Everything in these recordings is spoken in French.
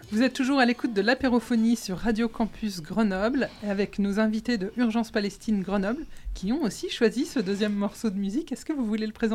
Vous êtes toujours à l'écoute de l'apérophonie sur Radio Campus Grenoble avec nos invités de Urgence Palestine Grenoble qui ont aussi choisi ce deuxième morceau de musique. Est-ce que vous voulez le présenter ?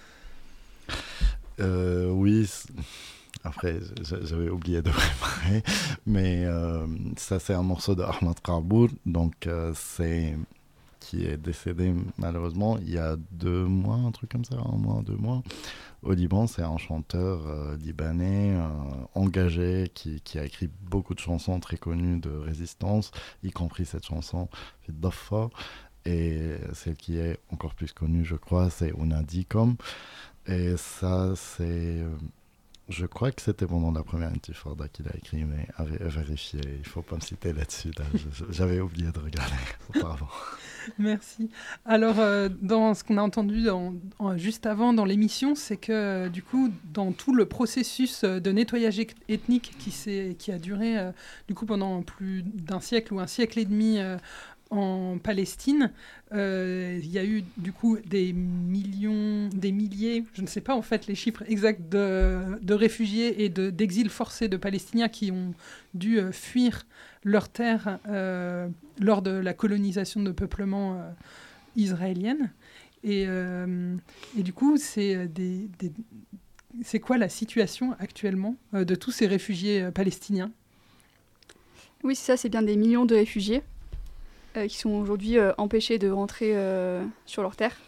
Oui, après j'avais oublié de préparer, mais ça c'est un morceau de Ahmad Qarbour, donc qui est décédé malheureusement il y a 2 mois, un truc comme ça, 1 mois, 2 mois. Au Liban, c'est un chanteur libanais engagé qui a écrit beaucoup de chansons très connues de résistance, y compris cette chanson Daffa. Et celle qui est encore plus connue, je crois, c'est Unadikom. Et ça, c'est... je crois que c'était pendant la première Intifada qu'il a écrit, mais à vérifier. Il ne faut pas me citer là-dessus. Là. J'avais oublié de regarder auparavant. Merci. Alors, dans ce qu'on a entendu juste avant dans l'émission, c'est que du coup, dans tout le processus de nettoyage ethnique qui a duré du coup pendant plus d'1 siècle ou 1 siècle et demi en Palestine, il y a eu du coup des milliers, je ne sais pas en fait les chiffres exacts de réfugiés et d'exil forcés de Palestiniens qui ont dû fuir leurs terres lors de la colonisation de peuplement israélienne. Et du coup, c'est quoi la situation actuellement de tous ces réfugiés palestiniens ? Oui, c'est ça, c'est bien des millions de réfugiés qui sont aujourd'hui empêchés de rentrer sur leur terre.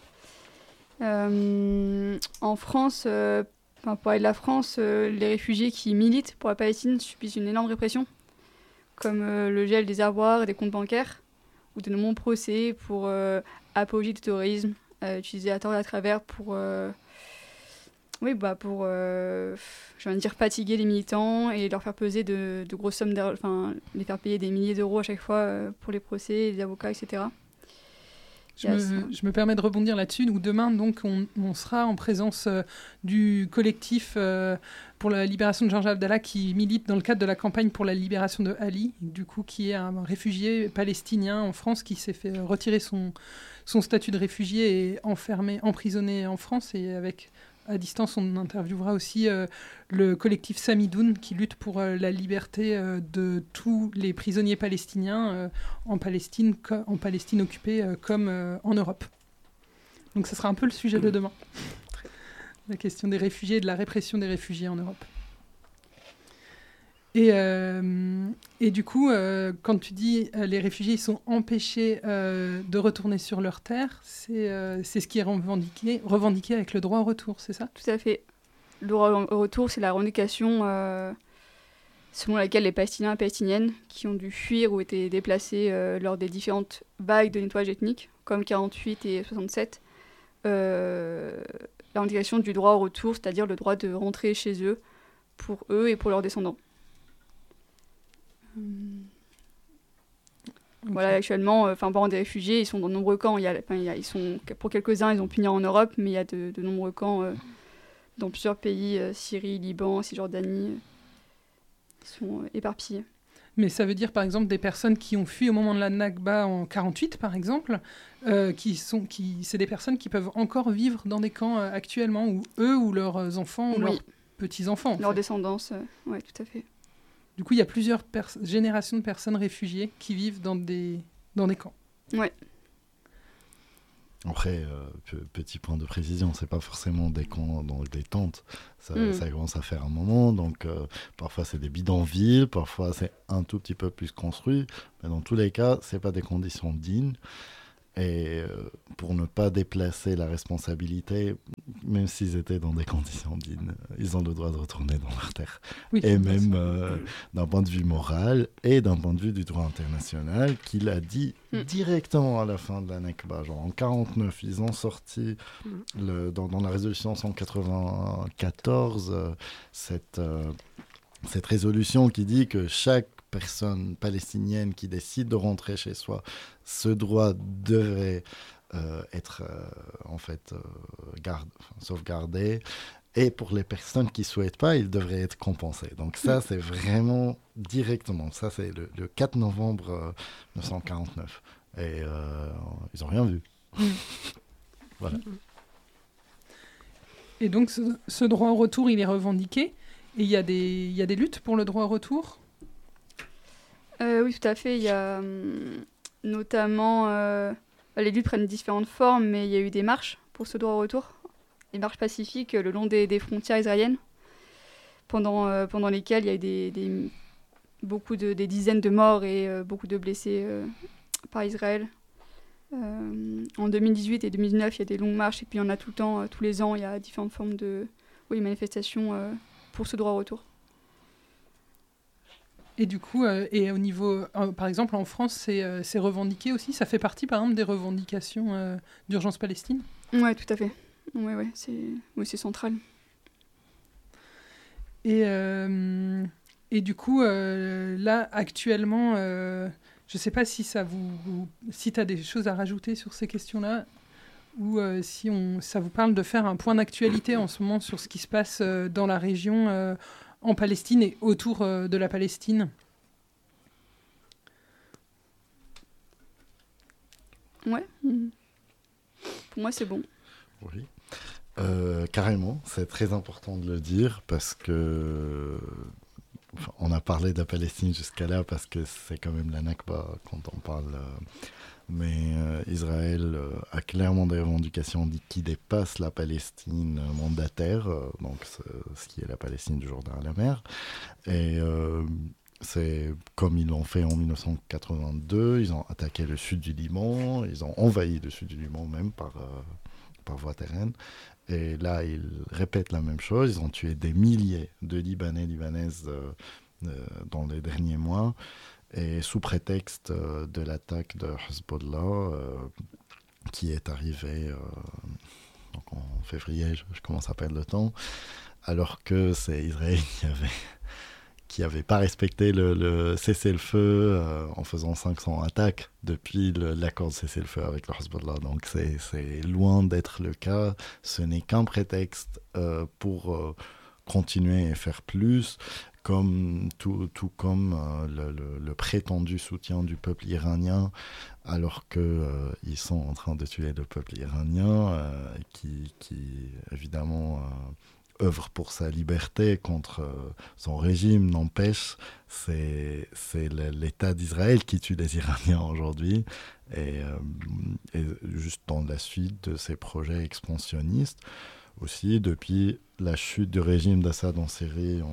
En France, pour parler de la France, les réfugiés qui militent pour la Palestine subissent une énorme répression, comme le gel des avoirs et des comptes bancaires, ou de nombreux procès pour apologie du terrorisme, utilisés à tort et à travers pour fatiguer les militants et leur faire peser de grosses sommes les faire payer des milliers d'euros à chaque fois pour les procès, les avocats, etc. Je me permets de rebondir là-dessus. Donc, demain, donc, on sera en présence du collectif pour la libération de Georges Abdallah qui milite dans le cadre de la campagne pour la libération de Ali, du coup, qui est un réfugié palestinien en France qui s'est fait retirer son statut de réfugié et emprisonné en France. Et à distance, on interviewera aussi le collectif Samidoun qui lutte pour la liberté de tous les prisonniers palestiniens en Palestine occupée comme en Europe. Donc ça sera un peu le sujet de demain. La question des réfugiés et de la répression des réfugiés en Europe. Et du coup, quand tu dis les réfugiés sont empêchés de retourner sur leur terre, c'est ce qui est revendiqué avec le droit au retour, c'est ça ? Tout à fait. Le droit au retour, c'est la revendication selon laquelle les Palestiniens et Palestiniennes qui ont dû fuir ou été déplacés lors des différentes vagues de nettoyage ethnique, comme 48 et 67, la revendication du droit au retour, c'est-à-dire le droit de rentrer chez eux pour eux et pour leurs descendants. Okay. Voilà, actuellement, parmi des réfugiés, ils sont dans de nombreux camps. Pour quelques-uns, ils ont pu venir en Europe, mais il y a de nombreux camps dans plusieurs pays, Syrie, Liban, Cisjordanie, qui sont éparpillés. Mais ça veut dire, par exemple, des personnes qui ont fui au moment de la Nakba en 48, par exemple, c'est des personnes qui peuvent encore vivre dans des camps actuellement, où eux ou leurs enfants ou leurs petits-enfants. Leurs descendance, oui, tout à fait. Du coup, il y a plusieurs générations de personnes réfugiées qui vivent dans des camps. Ouais. Après, petit point de précision, c'est pas forcément des camps dans des tentes. Ça commence à faire un moment, donc parfois c'est des bidonvilles, parfois c'est un tout petit peu plus construit, mais dans tous les cas, c'est pas des conditions dignes. Et pour ne pas déplacer la responsabilité, même s'ils étaient dans des conditions dignes, ils ont le droit de retourner dans leur terre. Oui, et même d'un point de vue moral et d'un point de vue du droit international, qu'il a dit directement à la fin de la Nakba. Genre en 1949, ils ont sorti dans la résolution 194 cette résolution qui dit que chaque personne palestinienne qui décide de rentrer chez soi, ce droit devrait être sauvegardé. Et pour les personnes qui ne souhaitent pas, il devrait être compensé. Donc ça, c'est vraiment directement. Ça, c'est le 4 novembre 1949. Et ils n'ont rien vu. Voilà. Et donc, ce droit au retour, il est revendiqué. Et il y a des luttes pour le droit au retour ? Oui, tout à fait. Il y a notamment... les luttes prennent différentes formes, mais il y a eu des marches pour ce droit au retour. Des marches pacifiques le long des frontières israéliennes, pendant lesquelles il y a eu des dizaines de morts et beaucoup de blessés par Israël. En 2018 et 2019, il y a des longues marches, et puis il y en a tout le temps, tous les ans, il y a différentes formes de manifestations pour ce droit au retour. Et du coup, et au niveau, par exemple, en France, c'est revendiqué aussi. Ça fait partie, par exemple, des revendications d'Urgence Palestine ? Ouais, tout à fait. Ouais, c'est central. Et du coup, là, actuellement, je ne sais pas si ça si tu as des choses à rajouter sur ces questions-là, ou si ça vous parle de faire un point d'actualité en ce moment sur ce qui se passe dans la région en Palestine et autour de la Palestine. Ouais. Pour moi, c'est bon. Oui. Carrément, c'est très important de le dire parce que on a parlé de la Palestine jusqu'à là parce que c'est quand même la Nakba quand on parle. Mais Israël a clairement des revendications qui dépassent la Palestine mandataire, donc ce qui est la Palestine du Jourdain à la mer. Et c'est comme ils l'ont fait en 1982, ils ont attaqué le sud du Liban, ils ont envahi le sud du Liban même par voie terrestre. Et là, ils répètent la même chose. Ils ont tué des milliers de Libanais, Libanaises dans les derniers mois. Et sous prétexte de l'attaque de Hezbollah, qui est arrivée donc en février, je commence à perdre le temps, alors que c'est Israël qui avait pas respecté le cessez-le-feu en faisant 500 attaques depuis l'accord de cessez-le-feu avec le Hezbollah. Donc c'est loin d'être le cas. Ce n'est qu'un prétexte pour continuer et faire plus, tout comme le prétendu soutien du peuple iranien, alors qu'ils sont en train de tuer le peuple iranien, qui évidemment... œuvre pour sa liberté contre son régime, n'empêche, c'est l'État d'Israël qui tue les Iraniens aujourd'hui, et juste dans la suite de ces projets expansionnistes, aussi depuis la chute du régime d'Assad en Syrie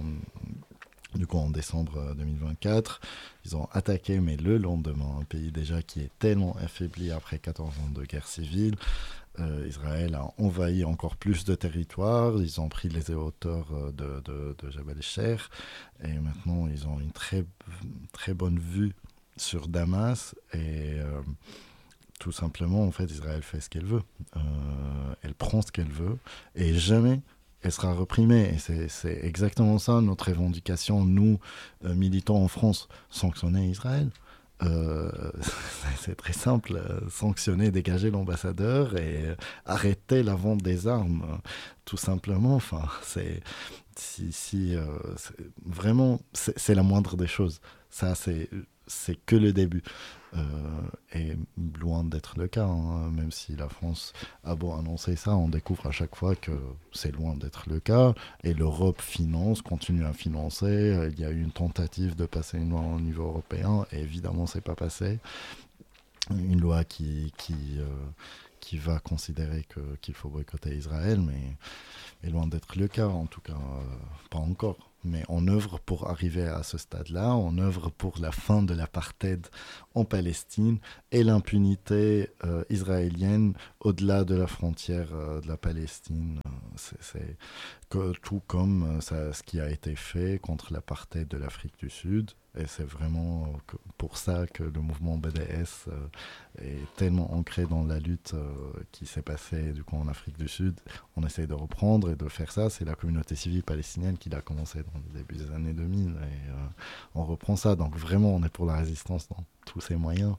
en décembre 2024, ils ont attaqué, mais le lendemain, un pays déjà qui est tellement affaibli après 14 ans de guerre civile. Israël a envahi encore plus de territoires, ils ont pris les hauteurs de Jabal el-Sher, et maintenant ils ont une très, très bonne vue sur Damas, et tout simplement, en fait, Israël fait ce qu'elle veut. Elle prend ce qu'elle veut, et jamais elle sera reprimée. Et c'est exactement ça notre revendication, nous, militants en France, sanctionner Israël. C'est très simple, sanctionner, dégager l'ambassadeur et arrêter la vente des armes, tout simplement. Enfin, vraiment, c'est la moindre des choses. Ça, c'est que le début. Et loin d'être le cas, hein, même si la France a beau annoncer ça, on découvre à chaque fois que c'est loin d'être le cas, et l'Europe continue à financer. Il y a eu une tentative de passer une loi au niveau européen, et évidemment c'est pas passé, une loi qui va considérer qu'il faut boycotter Israël, mais loin d'être le cas, en tout cas pas encore. Mais on œuvre pour arriver à ce stade-là, on œuvre pour la fin de l'apartheid en Palestine et l'impunité israélienne au-delà de la frontière de la Palestine. C'est tout comme ce qui a été fait contre l'apartheid de l'Afrique du Sud. Et c'est vraiment pour ça que le mouvement BDS est tellement ancré dans la lutte qui s'est passée du coup en Afrique du Sud. On essaie de reprendre et de faire ça. C'est la communauté civile palestinienne qui l'a commencé dans le début des années 2000. Et on reprend ça. Donc vraiment, on est pour la résistance dans tous ces moyens.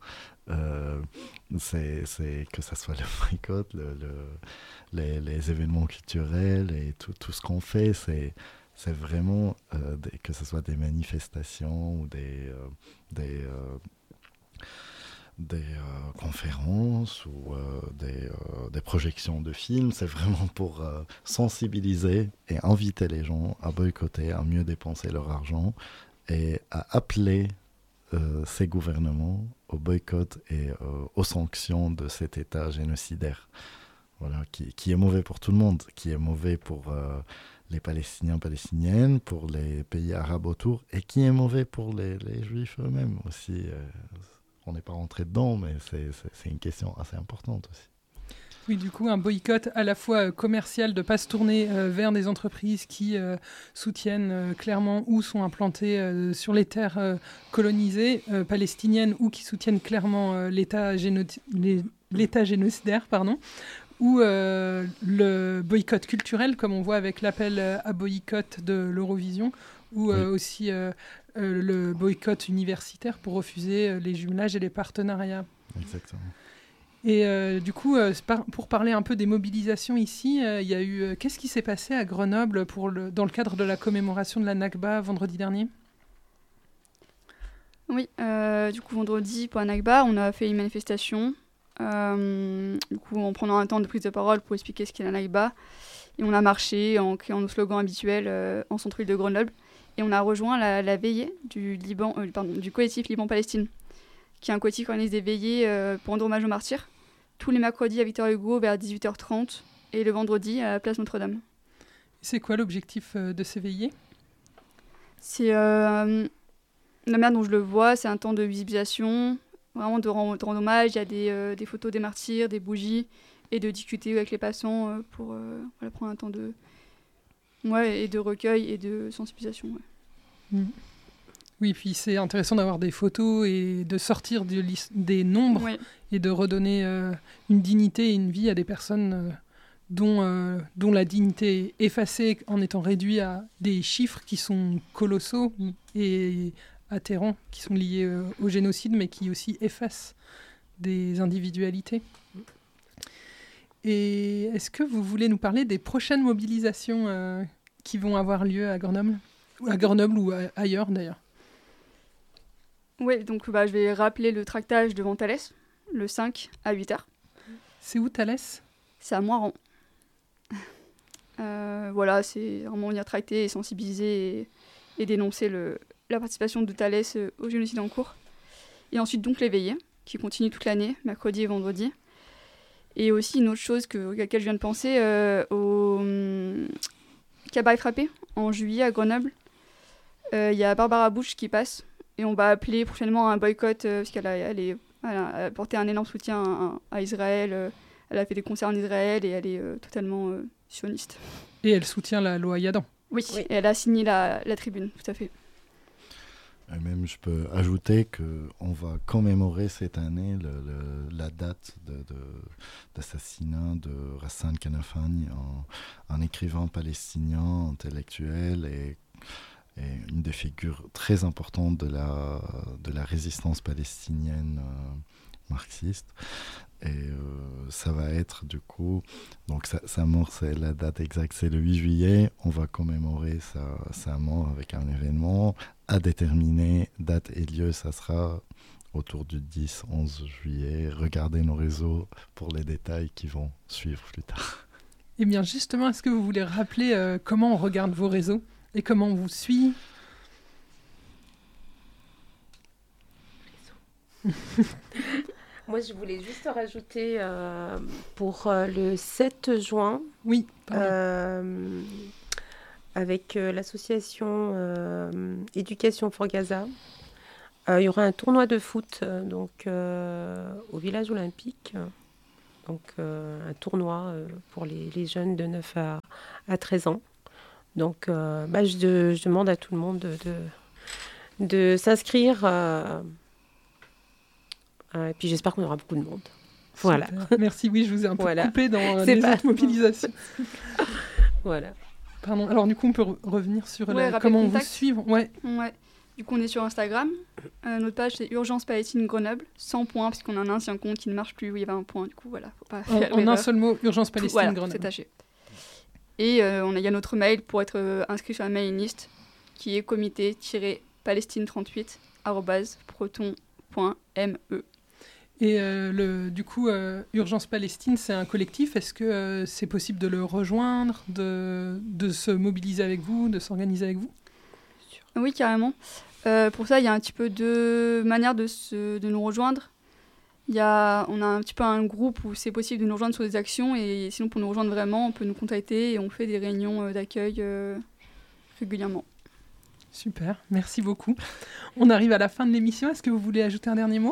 C'est que ça soit le boycott, les événements culturels et tout ce qu'on fait, c'est vraiment que ce soit des manifestations ou des conférences ou des projections de films. C'est vraiment pour sensibiliser et inviter les gens à boycotter, à mieux dépenser leur argent et à appeler ces gouvernements au boycott et aux sanctions de cet État génocidaire. Voilà, qui est mauvais pour tout le monde, qui est mauvais pour les Palestiniens, Palestiniennes, pour les pays arabes autour, et qui est mauvais pour les Juifs eux-mêmes aussi. On n'est pas rentré dedans, mais c'est une question assez importante aussi. Oui, du coup, un boycott à la fois commercial, de ne pas se tourner vers des entreprises qui soutiennent clairement ou sont implantées sur les terres colonisées palestiniennes ou qui soutiennent clairement l'État génocidaire, ou le boycott culturel, comme on voit avec l'appel à boycott de l'Eurovision, ou aussi le boycott universitaire pour refuser les jumelages et les partenariats. Exactement. Et du coup, pour parler un peu des mobilisations ici, il y a eu qu'est-ce qui s'est passé à Grenoble dans le cadre de la commémoration de la Nakba vendredi dernier ? Oui, du coup vendredi pour la Nakba, on a fait une manifestation. Du coup, en prenant un temps de prise de parole pour expliquer ce qu'est la Nakba, et on a marché en criant nos slogans habituels en centre-ville de Grenoble, et on a rejoint la veillée du collectif Liban-Palestine, qui est un collectif qui organise des veillées pour rendre hommage aux martyrs, tous les mercredis à Victor Hugo vers 18h30 et le vendredi à la place Notre-Dame. C'est quoi l'objectif de ces veillées ? C'est la manière dont je le vois, c'est un temps de visibilisation, vraiment de rendre hommage. Il y a des photos des martyrs, des bougies, et de discuter avec les passants pour prendre un temps et de recueil et de sensibilisation. Ouais. Oui, puis c'est intéressant d'avoir des photos et de sortir des nombres et de redonner une dignité et une vie à des personnes dont la dignité est effacée en étant réduite à des chiffres qui sont colossaux et atterrants, qui sont liés au génocide, mais qui aussi effacent des individualités. Et est-ce que vous voulez nous parler des prochaines mobilisations qui vont avoir lieu à Grenoble ou ailleurs d'ailleurs ? Oui, donc je vais rappeler le tractage devant Thalès, le 5 à 8h. C'est où Thalès ? C'est à Moiran. C'est vraiment venir tracter et sensibiliser et dénoncer la participation de Thalès au génocide en cours. Et ensuite donc les veillées, qui continuent toute l'année, mercredi et vendredi. Et aussi une autre chose à laquelle je viens de penser, au Cabaret Frappé, en juillet à Grenoble. Il y a Barbara Bush qui passe. Et on va appeler prochainement à un boycott, parce qu'elle a apporté un énorme soutien à Israël. Elle a fait des concerts en Israël et elle est totalement sioniste. Et elle soutient la loi Yadan. Oui, et elle a signé la tribune, tout à fait. Et même, je peux ajouter qu'on va commémorer cette année la date d'assassinat de Hassan Kanafani, un écrivain palestinien, intellectuel et une des figures très importantes de la résistance palestinienne marxiste. Et ça va être du coup, donc sa mort, c'est la date exacte, c'est le 8 juillet. On va commémorer sa mort avec un événement à déterminer, date et lieu, ça sera autour du 10-11 juillet. Regardez nos réseaux pour les détails qui vont suivre plus tard. Eh bien justement, est-ce que vous voulez rappeler comment on regarde vos réseaux ? Et comment on vous suit ? Moi, je voulais juste rajouter pour le 7 juin, oui, avec l'association Éducation for Gaza, il y aura un tournoi de foot au village olympique. Donc, un tournoi pour les jeunes de 9 à 13 ans. Donc, je demande à tout le monde de s'inscrire. Et puis, j'espère qu'on aura beaucoup de monde. Voilà. Merci, oui, je vous ai un peu coupé dans les autres mobilisations. Voilà. Pardon, alors du coup, on peut revenir sur comment on vous suit. Ouais. Du coup, on est sur Instagram. Notre page, c'est Urgence Palestine Grenoble, sans point, parce qu'on a un ancien compte qui ne marche plus, où il y avait un point. Du coup, voilà. Faut pas faire en un seul mot, Urgence Palestine Grenoble. C'est taché. Et il y a notre mail pour être inscrit sur la mailing list, qui est comité-palestine38@proton.me. Et du coup, Urgence Palestine, c'est un collectif. Est-ce que c'est possible de le rejoindre, de se mobiliser avec vous, de s'organiser avec vous ? Oui, carrément. Pour ça, il y a un petit peu deux manières de nous rejoindre. On a un petit peu un groupe où c'est possible de nous rejoindre sur des actions, et sinon pour nous rejoindre vraiment, on peut nous contacter et on fait des réunions d'accueil régulièrement. Super, merci beaucoup. On arrive à la fin de l'émission. Est-ce que vous voulez ajouter un dernier mot ?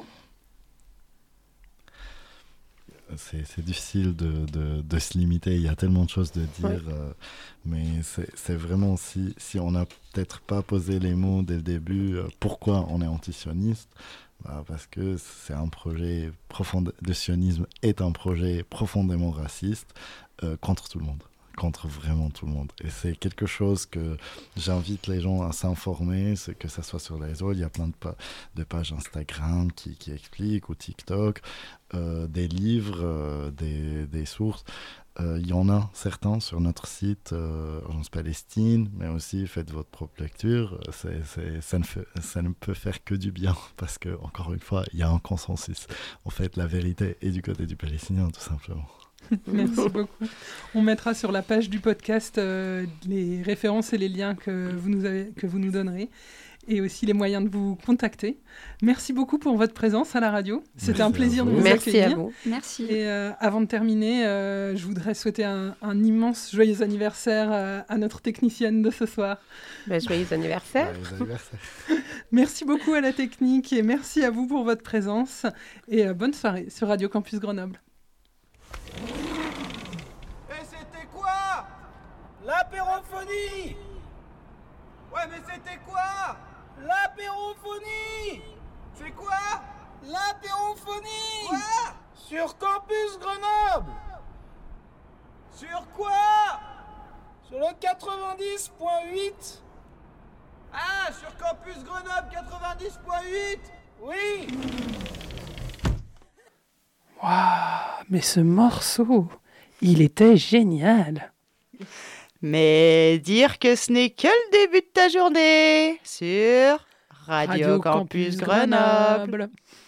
C'est difficile de se limiter, il y a tellement de choses de dire, mais c'est vraiment si on n'a peut-être pas posé les mots dès le début, pourquoi on est antisioniste, parce que c'est un projet le sionisme est un projet profondément raciste contre tout le monde. Contre vraiment tout le monde. Et c'est quelque chose que j'invite les gens à s'informer, que ça soit sur les réseaux, il y a plein de pages Instagram qui expliquent, ou TikTok, des livres, des sources. Il y en a certains sur notre site Urgence Palestine, mais aussi faites votre propre lecture. Ça ne peut faire que du bien, parce que, encore une fois, il y a un consensus. En fait, la vérité est du côté du Palestinien, tout simplement. Merci beaucoup. On mettra sur la page du podcast les références et les liens que vous nous donnerez, et aussi les moyens de vous contacter. Merci beaucoup pour votre présence à la radio. C'était un plaisir de vous accueillir. Merci à vous. Merci. Et avant de terminer, je voudrais souhaiter un immense joyeux anniversaire à notre technicienne de ce soir. Joyeux anniversaire. Joyeux anniversaire. Merci beaucoup à la technique et merci à vous pour votre présence. Et bonne soirée sur Radio Campus Grenoble. Et c'était quoi? L'apérophonie? Ouais, mais c'était quoi? L'apérophonie? C'est quoi? L'apérophonie? Quoi? Sur Campus Grenoble? Sur quoi? Sur le 90.8? Ah, sur Campus Grenoble 90.8? Oui! Waouh, mais ce morceau, il était génial. Mais dire que ce n'est que le début de ta journée sur Radio Campus Grenoble.